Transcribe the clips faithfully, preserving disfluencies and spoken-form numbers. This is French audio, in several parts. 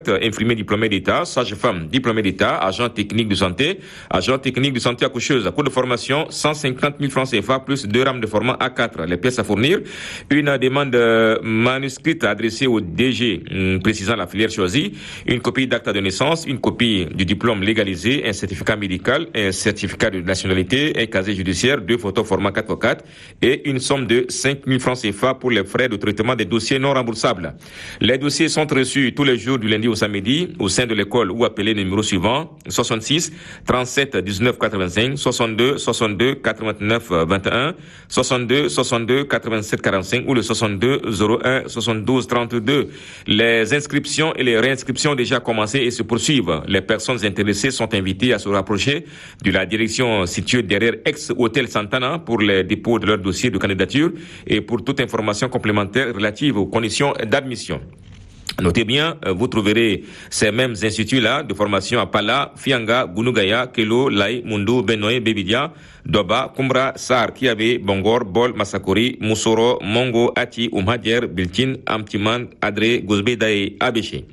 infirmier diplômé d'État, sage-femme diplômé d'État, agent technique de santé, agent technique de santé accoucheuse, cours de formation, cent cinquante mille francs C F A plus deux rames de format A quatre. Les pièces à fournir, une demande manuscrite adressée au D G précisant la filière choisie, une copie d'acte de naissance, une copie du diplôme légalisé, un certificat médical, un certificat de nationalité, un casier judiciaire, deux photos format quatre par quatre et une somme de cinq mille francs C F A pour les frais de traitement des dossiers non remboursables. Les dossiers sont reçus tous les jours du lundi au samedi au sein de l'école ou appelez le numéro suivant soixante-six trente-sept dix-neuf quatre-vingt-cinq soixante-deux soixante-deux quatre-vingt-neuf vingt et un soixante-deux soixante-deux quatre-vingt-sept quarante-cinq ou le soixante-deux zéro un soixante-douze trente-deux. Les inscriptions et les réinscriptions ont déjà commencé et se poursuivent. Les personnes intéressées sont invitées à se rapprocher de la direction située derrière ex-hôtel Santana pour les dépôts de leur dossier de candidature et pour toute information complémentaire relative aux conditions d'admission. Notez bien, vous trouverez ces mêmes instituts-là de formation à Pala, Fianga, Gunugaya, Kelo, Lai, Mundu, Benoye, Bebidia, Doba, Kumbra, Sar, Kiabe, Bongor, Bol, Masakori, Musoro, Mongo, Ati, Umhadier, Biltin, Amtiman, Adre, Gozbeda et Abéché.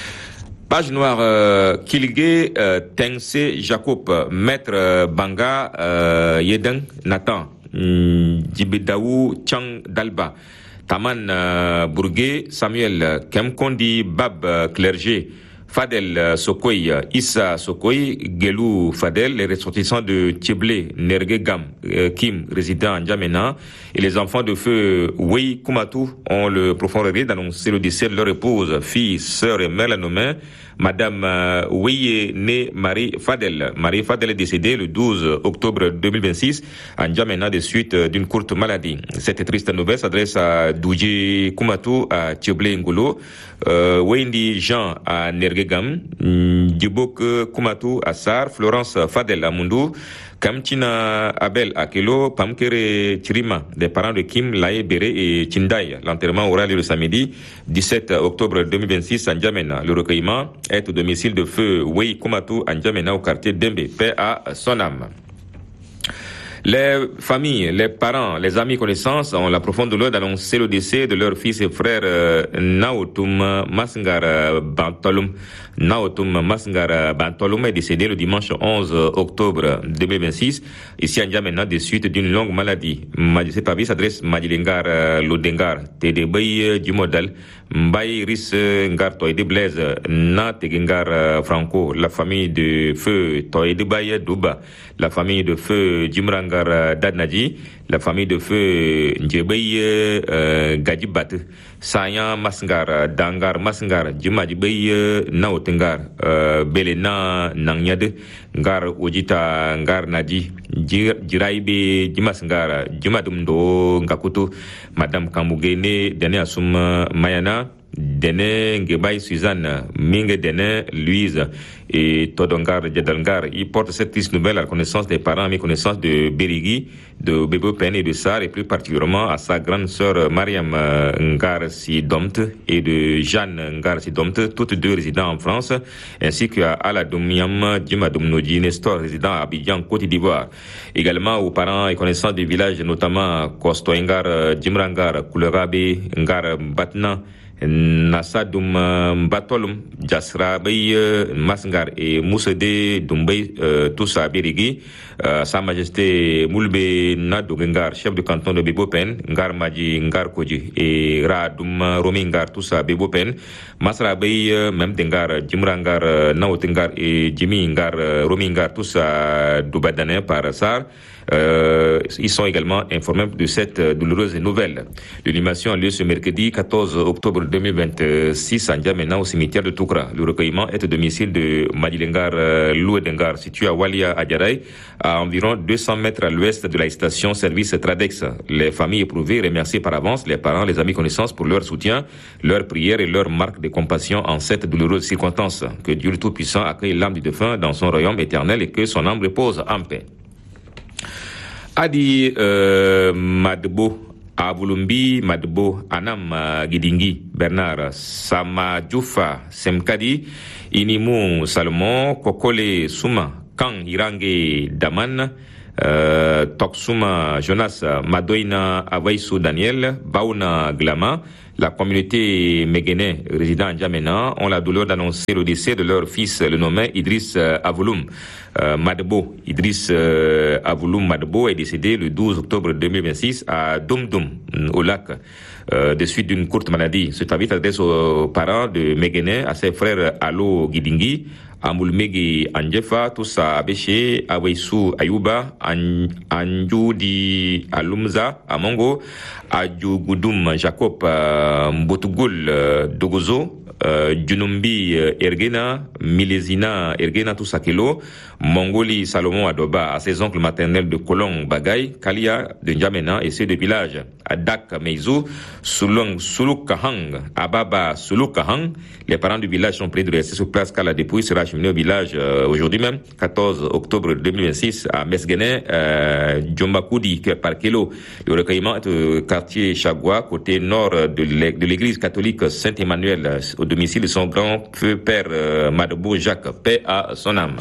Page noire, euh, Kilge, euh, Tengse, Jacob, Maître euh, Banga, euh, Yedeng, Nathan, Djibedaou, Chang, Dalba. Taman uh, Bourguet, Samuel Kemkondi, Bab uh, Clergé, Fadel uh, Sokoy, uh, Issa Sokoy, Gelou Fadel, les ressortissants de Tcheblé, Nergegam, uh, Kim, résident à N'Djamena, et les enfants de feu Wei Koumatou ont le profond regret d'annoncer le décès de leur épouse, fille, sœur et mère la nommée, Madame euh, Weye née Marie Fadel. Marie Fadel est décédée le douze octobre deux mille vingt-six à N'Djamena des suites d'une courte maladie. Cette triste nouvelle s'adresse à Doudji Koumatou, à Tcheblé Ngolo, euh, Wendi Jean à Nergegam, Djibok Koumatou à Sar, Florence Fadel à Mundu, Kamtina Abel Akelo, Pamkere Chirima, des parents de Kim, Lae Bere et Chindaï. L'enterrement aura lieu le samedi dix-sept octobre deux mille vingt-six à N'Djamena. Le recueillement est au domicile de feu Wei Koumatou à N'Djamena au quartier d'Embe. Paix à son âme. Les familles, les parents, les amis, connaissances ont la profonde douleur d'annoncer le décès de leur fils et frère euh, Naotum Masngar Bantolum. Naotum Masngar Bantolum est décédé le dimanche onze octobre deux mille vingt-six, ici à N'Djamena, des suites d'une longue maladie. Cet avis s'adresse Madilengar Lodengar, Tedebay du modèle, Mbaye Ris Ngar Toy de Blaise, Na Tegengar Franco, la famille de feu Toy de Baye Douba, la famille de feu Jimrangar Dadnadi, la famille de feu Ndjebay euh, Gadjibat, Sayan Masngar, Dangar Masngar, Djimadjibay Naotengar, euh, Belena Nangyad, Ngar Ojita Ngar Nadi, Jiraibe Djimasngar, Djimadumdo Ngakutu, Madame Kamugene, Dene Asum Mayana, Dene Ngebay Suzanne, Minge Dene Louise et Todongar Djadalngar. Il porte cette triste nouvelle à la connaissance des parents, à mes connaissances de Berigui, de Bebo Pen et de Sar, et plus particulièrement à sa grande sœur Mariam Ngar Sidomt et de Jeanne Ngar Sidomt, toutes deux résidant en France, ainsi qu'à Aladomiam Djimadoumnodi Nestor, résident à Abidjan, Côte d'Ivoire. Également aux parents et connaissances des villages, notamment Kosto Ngar, Djimrangar, Koulerabe, Ngar Batna, Nasadum Batolum, Jasra Bay Masngar et Moussede Doumbay, euh, tous à Berigui, euh, Sa Majesté Moulbe Nadogengar, chef de canton de Bebopen, Ngar Maji Ngar Koji et Radum Romingar, tous à Bebopen, Masra Bay, même Dengar, Jimrangar, Naotengar et Jimmy Ngar Romingar, tous à Doubadané par Sar. Euh, ils sont également informés de cette douloureuse nouvelle. L'animation a lieu ce mercredi quatorze octobre deux mille vingt-six à N'Djamena au cimetière de Toukra. Le recueillement est au domicile de Madilengar euh, Louedengar, situé à Walia Adjaraï, à environ deux cents mètres à l'ouest de la station service Tradex. Les familles éprouvées remercient par avance les parents, les amis, connaissances pour leur soutien, leur prière et leur marque de compassion en cette douloureuse circonstance. Que Dieu le Tout-Puissant accueille l'âme du défunt dans son royaume éternel et que son âme repose en paix. Adi euh, Madbo Abulumbi Madbo Anam uh, Gidingi Bernard Sama Djoufa Semkadi Inimu Salomon Kokole Suma Kang Hirange Daman uh, Toksuma Jonas Madoina Avaisu Daniel Bauna Glama La communauté méguénais résidant à N'Djamena ont la douleur d'annoncer le décès de leur fils, le nommé Idriss euh, Avouloum euh, Madebo. Idriss euh, Avouloum Madebo est décédé le douze octobre deux mille vingt-six à Doum-Doum, au lac, euh, de suite d'une courte maladie. Ce avis s'adresse aux parents de Méguénais, à ses frères Alo Guidingui, Amoulmegi Andjefa, Toussa Abéché, Aweisu Ayuba, Anjoudi Alumza, Amongo, Adjougoudum Jacob uh, Mbotugul uh, Dogozo, uh, Junumbi uh, Ergena, Milésina Ergena Toussakelo, Mongoli Salomon Adoba, à ses oncles maternels de Kolong Bagay, Kalia de N'Djamena et ceux de village Adak Meizou, Sulong Sulukahang, Ababa Sulukahang. Les parents du village sont prêts de rester sur place car la dépouille sera acheminée au village euh, aujourd'hui même, quatorze octobre deux mille vingt-six, à Mesguéné, euh, Djombakoudi, par Kelo. Le recueillement est au quartier Chagua, côté nord de l'église catholique Saint-Emmanuel, au domicile de son grand-père euh, Madebo Jacques, paix à son âme.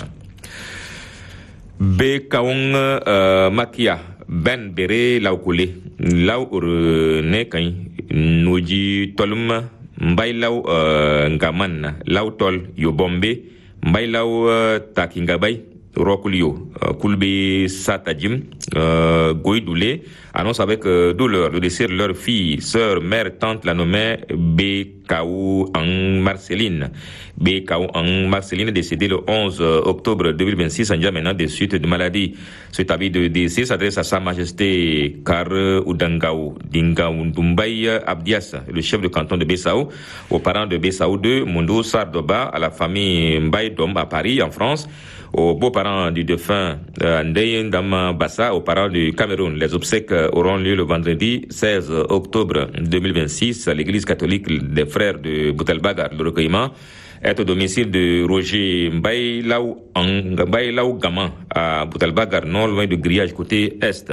Bekaung uh, Makia Ben Bere Laukule Lau Ur Nekai Nuji Tolum Mbay Lau uh, Ngaman Lau Tol Yobombe Mbay Lau uh, Takingabay Rokulio uh, Kulbe Satajim uh, Goidoulé annonce avec euh, douleur le décès de leur fille, sœur, mère, tante, la nommée Bekaou Ang Marceline. Bekaou Ang Marceline est décédée le onze octobre deux mille vingt-six en N'Djamena des suites de maladie. Cet avis de décès s'adresse à Sa Majesté Kare Oudangaou Dingaou Ndumbaï Abdias, le chef de canton de Bessaou, aux parents de Bessaou deux, Mundo Sardoba, à la famille Mbaye Dom à Paris, en France, aux beaux-parents du défunt euh, Ndeye Ndama Bassa, aux parents du Cameroun. Les obsèques auront lieu le vendredi seize octobre deux mille vingt-six à l'église catholique des frères de Boutelbagar. Le recueillement est au domicile de Roger Mbaye-Laou Gaman à Boutelbagar, non loin de Grillage côté est.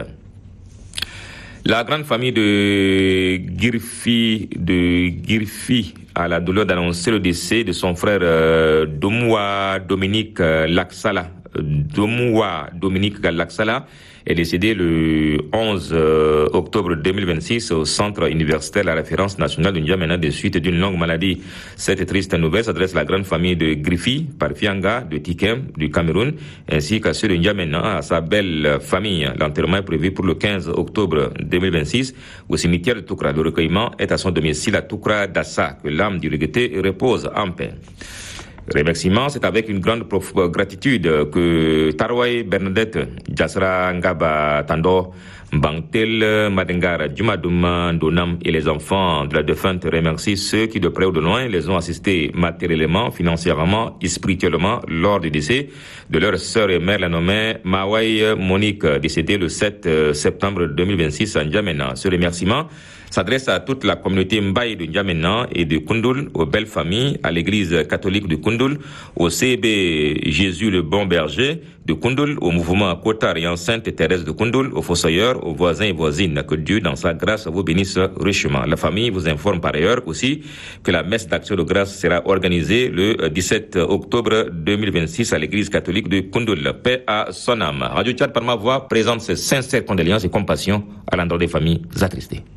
La grande famille de Girfi, de Girfi a la douleur d'annoncer le décès de son frère euh, Domoua Dominique euh, Laksala. Domoua Dominique Laksala est décédé le onze octobre deux mille vingt-six au centre universitaire La Référence nationale de N'Djamena des suites d'une longue maladie. Cette triste nouvelle s'adresse à la grande famille de Griffi, Parfianga, de Tikem, du Cameroun, ainsi qu'à ceux de N'Djamena, à sa belle famille. L'enterrement est prévu pour le quinze octobre deux mille vingt-six au cimetière de Toukra. Le recueillement est à son domicile à Toukra d'Assa. Que l'âme du regretté repose en paix. Remerciement, c'est avec une grande prof- gratitude que Tarouaï Bernadette, Jassra Ngaba Tando, Bangtel, Madengara, Jumadouma, Donam et les enfants de la défunte remercient ceux qui de près ou de loin les ont assistés matériellement, financièrement et spirituellement lors du décès de leur sœur et mère la nommée Mawai Monique, décédée le sept septembre deux mille vingt-six à N'Djamena. Ce remerciement s'adresse à toute la communauté Mbaye de N'Djamena et de Koundoul, aux belles familles, à l'église catholique de Koundoul, au C B Jésus le Bon Berger de Koundoul, au mouvement Kotar et Sainte Thérèse de Koundoul, aux fossoyeurs, aux voisins et voisines. Que Dieu, dans sa grâce, vous bénisse richement. La famille vous informe par ailleurs aussi que la messe d'action de grâce sera organisée le dix-sept octobre deux mille vingt-six à l'église catholique de Koundoul. Paix à son âme. Radio Tchad par ma voix présente ses sincères condoléances et compassion à l'endroit des familles attristées.